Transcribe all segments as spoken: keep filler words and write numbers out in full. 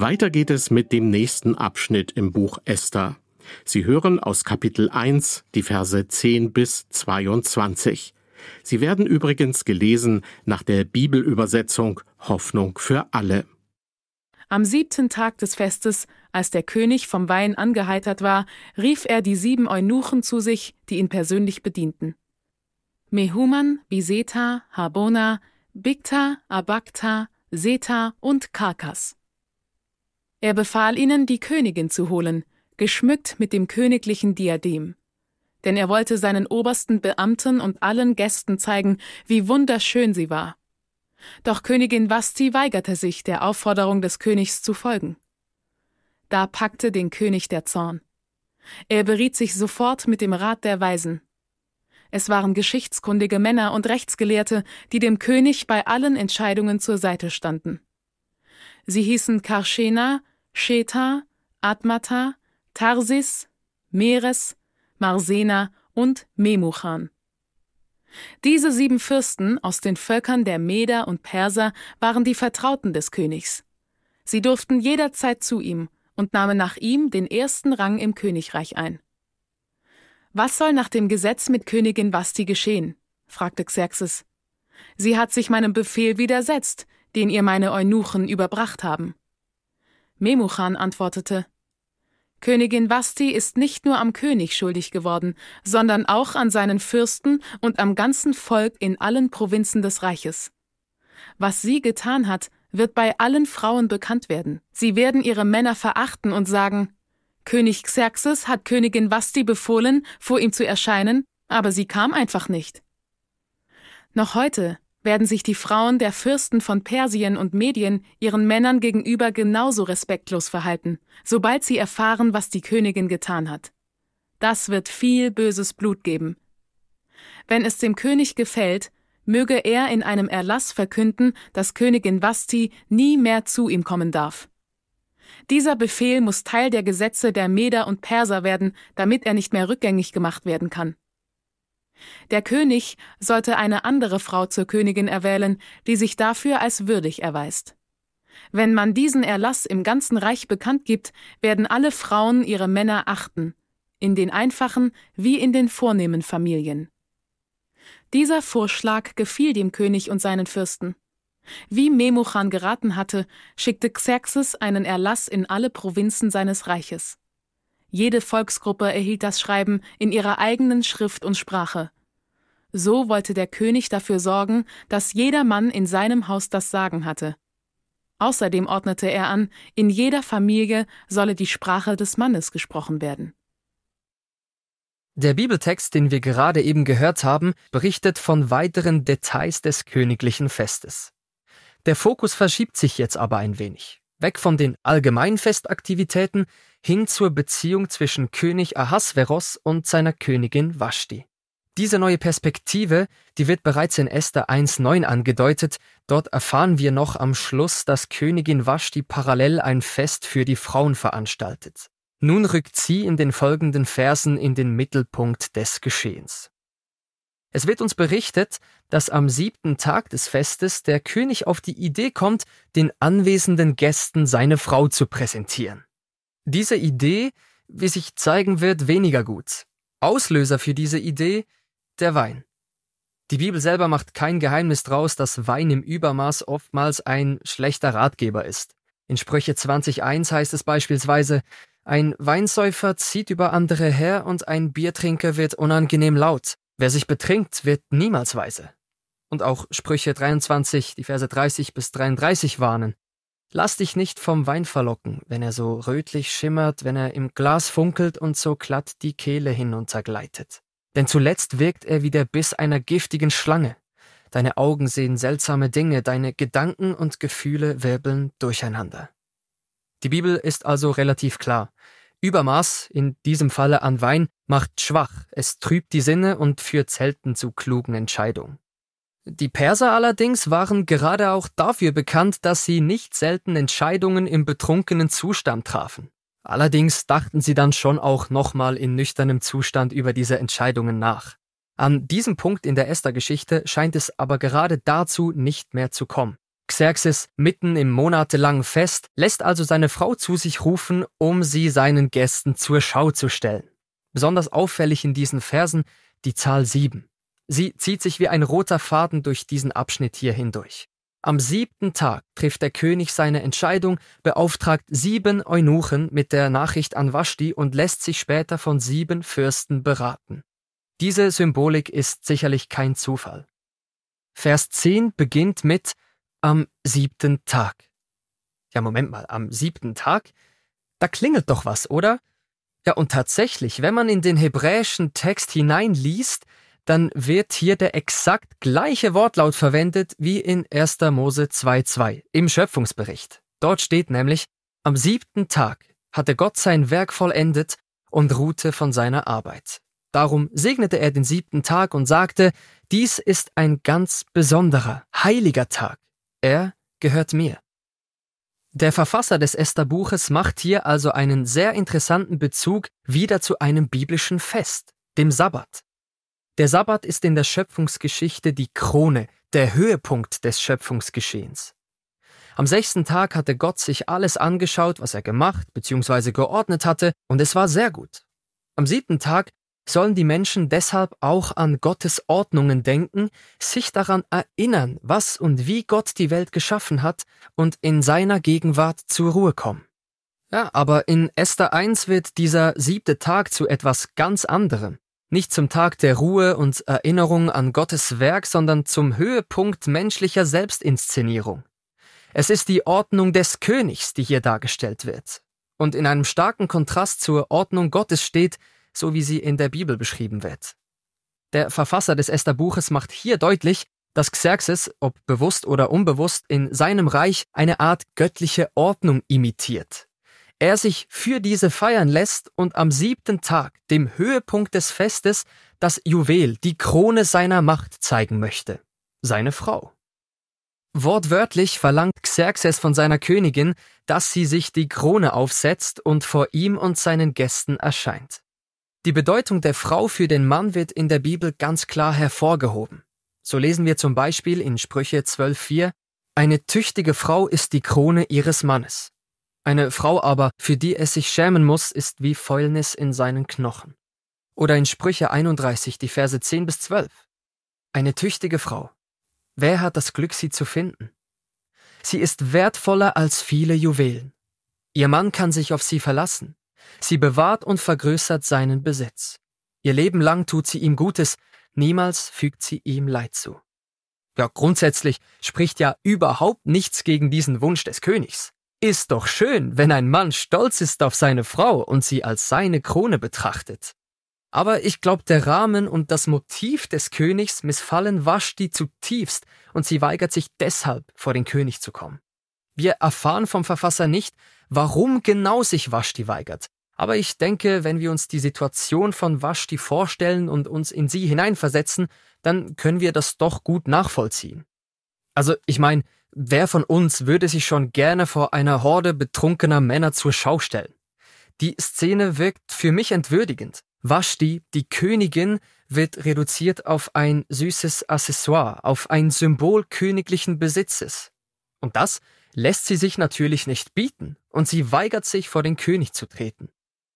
Weiter geht es mit dem nächsten Abschnitt im Buch Esther. Sie hören aus Kapitel eins die Verse zehn bis zweiundzwanzig. Sie werden übrigens gelesen nach der Bibelübersetzung Hoffnung für alle. Am siebten Tag des Festes, als der König vom Wein angeheitert war, rief er die sieben Eunuchen zu sich, die ihn persönlich bedienten. Mehuman, Biseta, Harbona, Bigta, Abagta, Seta und Karkas. Er befahl ihnen, die Königin zu holen, geschmückt mit dem königlichen Diadem. Denn er wollte seinen obersten Beamten und allen Gästen zeigen, wie wunderschön sie war. Doch Königin Vashti weigerte sich, der Aufforderung des Königs zu folgen. Da packte den König der Zorn. Er beriet sich sofort mit dem Rat der Weisen. Es waren geschichtskundige Männer und Rechtsgelehrte, die dem König bei allen Entscheidungen zur Seite standen. Sie hießen Karschena, Sheta, Admata, Tarsis, Meres, Marsena und Memuchan. Diese sieben Fürsten aus den Völkern der Meder und Perser waren die Vertrauten des Königs. Sie durften jederzeit zu ihm und nahmen nach ihm den ersten Rang im Königreich ein. »Was soll nach dem Gesetz mit Königin Vashti geschehen?« fragte Xerxes. »Sie hat sich meinem Befehl widersetzt, den ihr meine Eunuchen überbracht haben.« Memuchan antwortete: »Königin Vashti ist nicht nur am König schuldig geworden, sondern auch an seinen Fürsten und am ganzen Volk in allen Provinzen des Reiches. Was sie getan hat, wird bei allen Frauen bekannt werden. Sie werden ihre Männer verachten und sagen: König Xerxes hat Königin Vashti befohlen, vor ihm zu erscheinen, aber sie kam einfach nicht. Noch heute werden sich die Frauen der Fürsten von Persien und Medien ihren Männern gegenüber genauso respektlos verhalten, sobald sie erfahren, was die Königin getan hat. Das wird viel böses Blut geben. Wenn es dem König gefällt, möge er in einem Erlass verkünden, dass Königin Vashti nie mehr zu ihm kommen darf. Dieser Befehl muss Teil der Gesetze der Meder und Perser werden, damit er nicht mehr rückgängig gemacht werden kann. Der König sollte eine andere Frau zur Königin erwählen, die sich dafür als würdig erweist. Wenn man diesen Erlass im ganzen Reich bekannt gibt, werden alle Frauen ihre Männer achten, in den einfachen wie in den vornehmen Familien. Dieser Vorschlag gefiel dem König und seinen Fürsten. Wie Memuchan geraten hatte, schickte Xerxes einen Erlass in alle Provinzen seines Reiches. Jede Volksgruppe erhielt das Schreiben in ihrer eigenen Schrift und Sprache. So wollte der König dafür sorgen, dass jeder Mann in seinem Haus das Sagen hatte. Außerdem ordnete er an, in jeder Familie solle die Sprache des Mannes gesprochen werden. Der Bibeltext, den wir gerade eben gehört haben, berichtet von weiteren Details des königlichen Festes. Der Fokus verschiebt sich jetzt aber ein wenig. Weg von den allgemeinen Festaktivitäten hin zur Beziehung zwischen König Ahasveros und seiner Königin Vashti. Diese neue Perspektive, die wird bereits in Esther eins neun angedeutet. Dort erfahren wir noch am Schluss, dass Königin Vashti parallel ein Fest für die Frauen veranstaltet. Nun rückt sie in den folgenden Versen in den Mittelpunkt des Geschehens. Es wird uns berichtet, dass am siebten Tag des Festes der König auf die Idee kommt, den anwesenden Gästen seine Frau zu präsentieren. Diese Idee, wie sich zeigen wird, weniger gut. Auslöser für diese Idee: der Wein. Die Bibel selber macht kein Geheimnis draus, dass Wein im Übermaß oftmals ein schlechter Ratgeber ist. In Sprüche zwanzig eins heißt es beispielsweise: Ein Weinsäufer zieht über andere her und ein Biertrinker wird unangenehm laut. Wer sich betrinkt, wird niemals weise. Und auch Sprüche dreiundzwanzig, die Verse dreißig bis dreiunddreißig warnen. Lass dich nicht vom Wein verlocken, wenn er so rötlich schimmert, wenn er im Glas funkelt und so glatt die Kehle hinuntergleitet. Denn zuletzt wirkt er wie der Biss einer giftigen Schlange. Deine Augen sehen seltsame Dinge, deine Gedanken und Gefühle wirbeln durcheinander. Die Bibel ist also relativ klar. Übermaß, in diesem Falle an Wein, macht schwach, es trübt die Sinne und führt selten zu klugen Entscheidungen. Die Perser allerdings waren gerade auch dafür bekannt, dass sie nicht selten Entscheidungen im betrunkenen Zustand trafen. Allerdings dachten sie dann schon auch nochmal in nüchternem Zustand über diese Entscheidungen nach. An diesem Punkt in der Esther-Geschichte scheint es aber gerade dazu nicht mehr zu kommen. Xerxes mitten im monatelangen Fest lässt also seine Frau zu sich rufen, um sie seinen Gästen zur Schau zu stellen. Besonders auffällig in diesen Versen die Zahl sieben. Sie zieht sich wie ein roter Faden durch diesen Abschnitt hier hindurch. Am siebten Tag trifft der König seine Entscheidung, beauftragt sieben Eunuchen mit der Nachricht an Waschti und lässt sich später von sieben Fürsten beraten. Diese Symbolik ist sicherlich kein Zufall. Vers zehn beginnt mit am siebten Tag. Ja, Moment mal, am siebten Tag? Da klingelt doch was, oder? Ja, und tatsächlich, wenn man in den hebräischen Text hineinliest, dann wird hier der exakt gleiche Wortlaut verwendet wie in erster Mose zwei Komma zwei im Schöpfungsbericht. Dort steht nämlich, am siebten Tag hatte Gott sein Werk vollendet und ruhte von seiner Arbeit. Darum segnete er den siebten Tag und sagte, dies ist ein ganz besonderer, heiliger Tag. Er gehört mir. Der Verfasser des Esther-Buches macht hier also einen sehr interessanten Bezug wieder zu einem biblischen Fest, dem Sabbat. Der Sabbat ist in der Schöpfungsgeschichte die Krone, der Höhepunkt des Schöpfungsgeschehens. Am sechsten Tag hatte Gott sich alles angeschaut, was er gemacht bzw. geordnet hatte, und es war sehr gut. Am siebten Tag sollen die Menschen deshalb auch an Gottes Ordnungen denken, sich daran erinnern, was und wie Gott die Welt geschaffen hat und in seiner Gegenwart zur Ruhe kommen. Ja, aber in Esther eins wird dieser siebte Tag zu etwas ganz anderem. Nicht zum Tag der Ruhe und Erinnerung an Gottes Werk, sondern zum Höhepunkt menschlicher Selbstinszenierung. Es ist die Ordnung des Königs, die hier dargestellt wird. Und in einem starken Kontrast zur Ordnung Gottes steht, so wie sie in der Bibel beschrieben wird. Der Verfasser des Esther-Buches macht hier deutlich, dass Xerxes, ob bewusst oder unbewusst, in seinem Reich eine Art göttliche Ordnung imitiert. Er sich für diese feiern lässt und am siebten Tag, dem Höhepunkt des Festes, das Juwel, die Krone seiner Macht zeigen möchte. Seine Frau. Wortwörtlich verlangt Xerxes von seiner Königin, dass sie sich die Krone aufsetzt und vor ihm und seinen Gästen erscheint. Die Bedeutung der Frau für den Mann wird in der Bibel ganz klar hervorgehoben. So lesen wir zum Beispiel in Sprüche zwölf vier, eine tüchtige Frau ist die Krone ihres Mannes. Eine Frau aber, für die es sich schämen muss, ist wie Fäulnis in seinen Knochen. Oder in Sprüche einunddreißig, die Verse zehn bis zwölf. Eine tüchtige Frau. Wer hat das Glück, sie zu finden? Sie ist wertvoller als viele Juwelen. Ihr Mann kann sich auf sie verlassen. Sie bewahrt und vergrößert seinen Besitz. Ihr Leben lang tut sie ihm Gutes, niemals fügt sie ihm Leid zu. Ja, grundsätzlich spricht ja überhaupt nichts gegen diesen Wunsch des Königs. Ist doch schön, wenn ein Mann stolz ist auf seine Frau und sie als seine Krone betrachtet. Aber ich glaube, der Rahmen und das Motiv des Königs missfallen Waschti zutiefst und sie weigert sich deshalb, vor den König zu kommen. Wir erfahren vom Verfasser nicht, warum genau sich Waschti weigert. Aber ich denke, wenn wir uns die Situation von Waschti vorstellen und uns in sie hineinversetzen, dann können wir das doch gut nachvollziehen. Also, ich meine, wer von uns würde sich schon gerne vor einer Horde betrunkener Männer zur Schau stellen? Die Szene wirkt für mich entwürdigend. Waschti, die Königin, wird reduziert auf ein süßes Accessoire, auf ein Symbol königlichen Besitzes. Und das lässt sie sich natürlich nicht bieten und sie weigert sich, vor den König zu treten.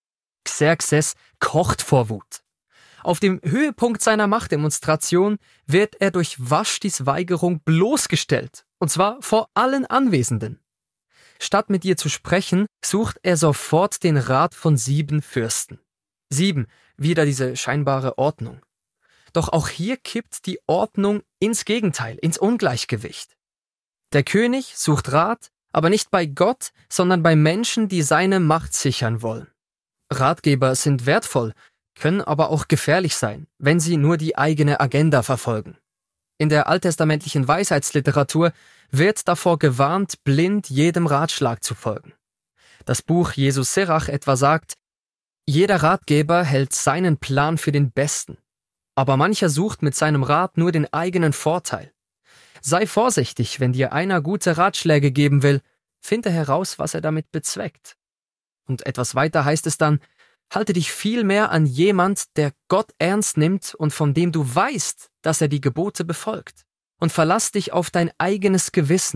Xerxes kocht vor Wut. Auf dem Höhepunkt seiner Machtdemonstration wird er durch Waschtis Weigerung bloßgestellt, und zwar vor allen Anwesenden. Statt mit ihr zu sprechen, sucht er sofort den Rat von sieben Fürsten. Sieben, wieder diese scheinbare Ordnung. Doch auch hier kippt die Ordnung ins Gegenteil, ins Ungleichgewicht. Der König sucht Rat, aber nicht bei Gott, sondern bei Menschen, die seine Macht sichern wollen. Ratgeber sind wertvoll, können aber auch gefährlich sein, wenn sie nur die eigene Agenda verfolgen. In der alttestamentlichen Weisheitsliteratur wird davor gewarnt, blind jedem Ratschlag zu folgen. Das Buch Jesu Sirach etwa sagt, jeder Ratgeber hält seinen Plan für den besten, aber mancher sucht mit seinem Rat nur den eigenen Vorteil. Sei vorsichtig, wenn dir einer gute Ratschläge geben will, finde heraus, was er damit bezweckt. Und etwas weiter heißt es dann, halte dich vielmehr an jemand, der Gott ernst nimmt und von dem du weißt, dass er die Gebote befolgt. Und verlass dich auf dein eigenes Gewissen.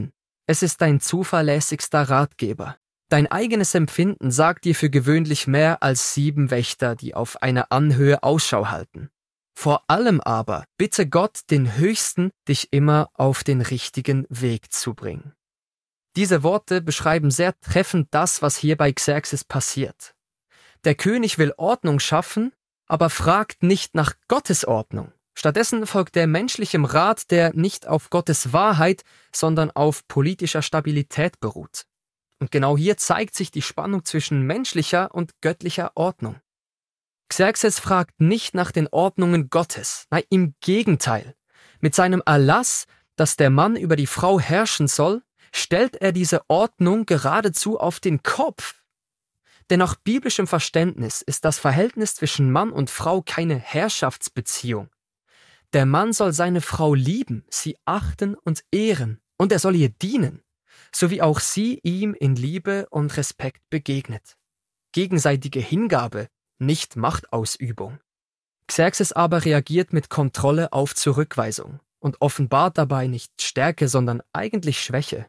Es ist dein zuverlässigster Ratgeber. Dein eigenes Empfinden sagt dir für gewöhnlich mehr als sieben Wächter, die auf einer Anhöhe Ausschau halten. Vor allem aber bitte Gott, den Höchsten, dich immer auf den richtigen Weg zu bringen. Diese Worte beschreiben sehr treffend das, was hier bei Xerxes passiert. Der König will Ordnung schaffen, aber fragt nicht nach Gottes Ordnung. Stattdessen folgt er menschlichem Rat, der nicht auf Gottes Wahrheit, sondern auf politischer Stabilität beruht. Und genau hier zeigt sich die Spannung zwischen menschlicher und göttlicher Ordnung. Xerxes fragt nicht nach den Ordnungen Gottes, nein, im Gegenteil. Mit seinem Erlass, dass der Mann über die Frau herrschen soll, stellt er diese Ordnung geradezu auf den Kopf. Denn nach biblischem Verständnis ist das Verhältnis zwischen Mann und Frau keine Herrschaftsbeziehung. Der Mann soll seine Frau lieben, sie achten und ehren, und er soll ihr dienen, so wie auch sie ihm in Liebe und Respekt begegnet. Gegenseitige Hingabe, nicht Machtausübung. Xerxes aber reagiert mit Kontrolle auf Zurückweisung und offenbart dabei nicht Stärke, sondern eigentlich Schwäche.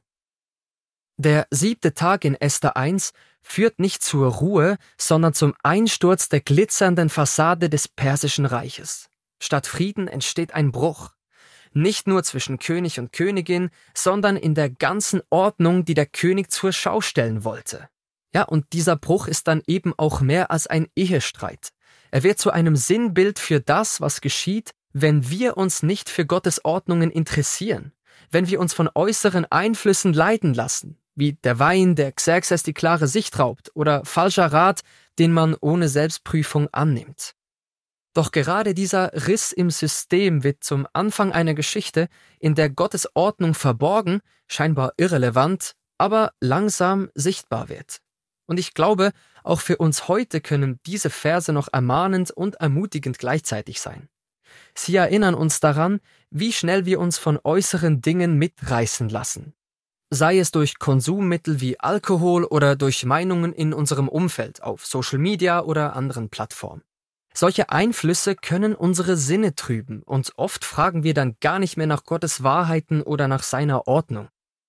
Der siebte Tag in Esther eins führt nicht zur Ruhe, sondern zum Einsturz der glitzernden Fassade des Persischen Reiches. Statt Frieden entsteht ein Bruch. Nicht nur zwischen König und Königin, sondern in der ganzen Ordnung, die der König zur Schau stellen wollte. Ja, und dieser Bruch ist dann eben auch mehr als ein Ehestreit. Er wird zu einem Sinnbild für das, was geschieht, wenn wir uns nicht für Gottes Ordnungen interessieren, wenn wir uns von äußeren Einflüssen leiten lassen, wie der Wein, der Xerxes die klare Sicht raubt, oder falscher Rat, den man ohne Selbstprüfung annimmt. Doch gerade dieser Riss im System wird zum Anfang einer Geschichte, in der Gottes Ordnung verborgen, scheinbar irrelevant, aber langsam sichtbar wird. Und ich glaube, auch für uns heute können diese Verse noch ermahnend und ermutigend gleichzeitig sein. Sie erinnern uns daran, wie schnell wir uns von äußeren Dingen mitreißen lassen. Sei es durch Konsummittel wie Alkohol oder durch Meinungen in unserem Umfeld auf Social Media oder anderen Plattformen. Solche Einflüsse können unsere Sinne trüben und oft fragen wir dann gar nicht mehr nach Gottes Wahrheiten oder nach seiner Ordnung.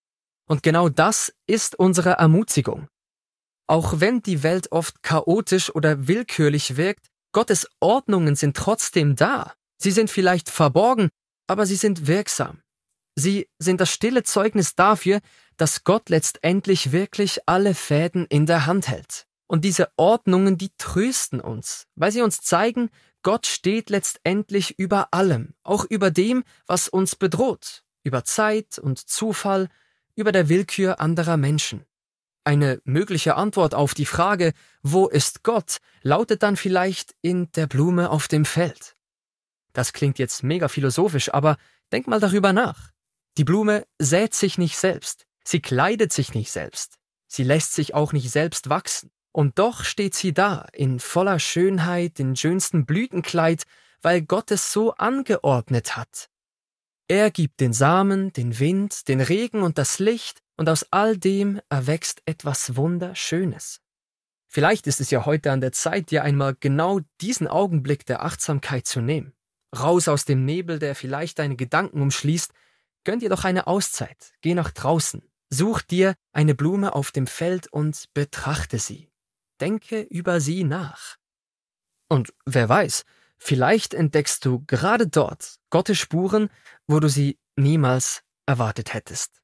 Und genau das ist unsere Ermutigung. Auch wenn die Welt oft chaotisch oder willkürlich wirkt, Gottes Ordnungen sind trotzdem da. Sie sind vielleicht verborgen, aber sie sind wirksam. Sie sind das stille Zeugnis dafür, dass Gott letztendlich wirklich alle Fäden in der Hand hält. Und diese Ordnungen, die trösten uns, weil sie uns zeigen, Gott steht letztendlich über allem, auch über dem, was uns bedroht, über Zeit und Zufall, über der Willkür anderer Menschen. Eine mögliche Antwort auf die Frage, wo ist Gott, lautet dann vielleicht in der Blume auf dem Feld. Das klingt jetzt mega philosophisch, aber denk mal darüber nach. Die Blume sät sich nicht selbst, sie kleidet sich nicht selbst, sie lässt sich auch nicht selbst wachsen. Und doch steht sie da, in voller Schönheit, in schönsten Blütenkleid, weil Gott es so angeordnet hat. Er gibt den Samen, den Wind, den Regen und das Licht, und aus all dem erwächst etwas Wunderschönes. Vielleicht ist es ja heute an der Zeit, dir einmal genau diesen Augenblick der Achtsamkeit zu nehmen. Raus aus dem Nebel, der vielleicht deine Gedanken umschließt, gönn dir doch eine Auszeit, geh nach draußen, such dir eine Blume auf dem Feld und betrachte sie. Denke über sie nach. Und wer weiß, vielleicht entdeckst du gerade dort Gottes Spuren, wo du sie niemals erwartet hättest.